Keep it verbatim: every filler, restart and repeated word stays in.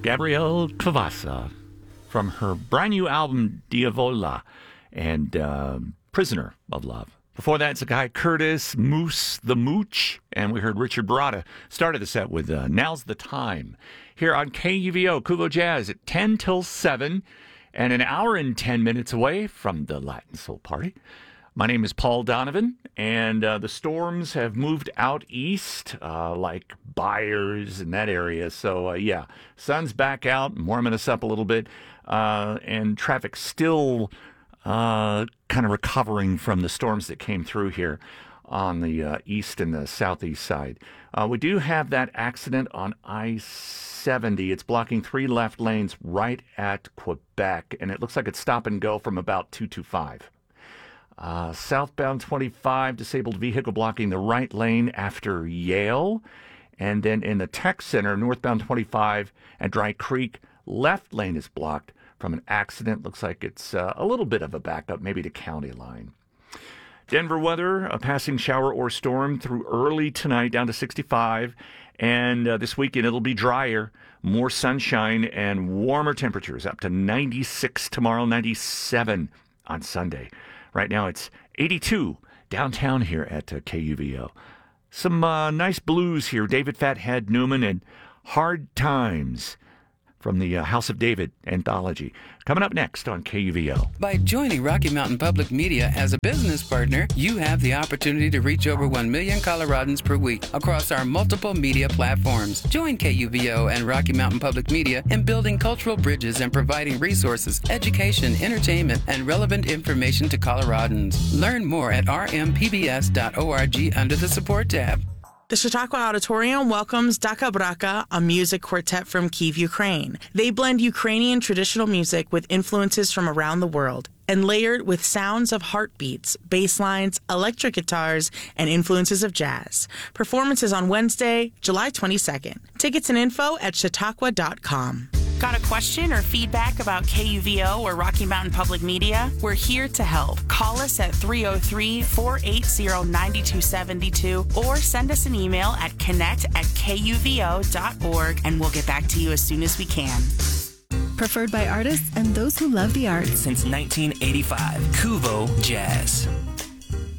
Gabrielle Cavassa from her brand new album Diavola and uh, Prisoner of Love. Before that, it's a guy, Curtis Moose the Mooch, and we heard Richard Barada. Started the set with uh, Now's the Time here on K U V O, Kuvo Jazz at ten till seven, and an hour and ten minutes away from the Latin Soul Party. My name is Paul Donovan, and uh, the storms have moved out east, uh, like Byers in that area. So, uh, yeah, sun's back out, warming us up a little bit, uh, and traffic still uh, kind of recovering from the storms that came through here on the uh, east and the southeast side. Uh, we do have that accident on I seventy. It's blocking three left lanes right at Quebec, and it looks like it's stop and go from about two twenty-five. Uh, southbound twenty-five, disabled vehicle blocking the right lane after Yale. And then in the tech center, northbound twenty-five at Dry Creek, left lane is blocked from an accident. Looks like it's uh, a little bit of a backup, maybe to county line. Denver weather, a passing shower or storm through early tonight down to sixty-five. And uh, this weekend it'll be drier, more sunshine, and warmer temperatures up to ninety-six tomorrow, ninety-seven on Sunday. Right now it's eighty-two downtown here at uh, K U V O. Some uh, nice blues here. David Fathead Newman and Hard Times from the uh, House of David anthology. Coming up next on K U V O. By joining Rocky Mountain Public Media as a business partner, you have the opportunity to reach over one million Coloradans per week across our multiple media platforms. Join K U V O and Rocky Mountain Public Media in building cultural bridges and providing resources, education, entertainment, and relevant information to Coloradans. Learn more at r m p b s dot org under the support tab. The Chautauqua Auditorium welcomes Daka Braka, a music quartet from Kyiv, Ukraine. They blend Ukrainian traditional music with influences from around the world and layered with sounds of heartbeats, bass lines, electric guitars, and influences of jazz. Performances on Wednesday, July twenty-second. Tickets and info at chautauqua dot com. Got a question or feedback about K U V O or Rocky Mountain Public Media? We're here to help. Call us at three oh three, four eight zero, nine two seven two or send us an email at connect at k u v o dot org and we'll get back to you as soon as we can. Preferred by artists and those who love the arts. Since nineteen eighty-five, Kuvo Jazz.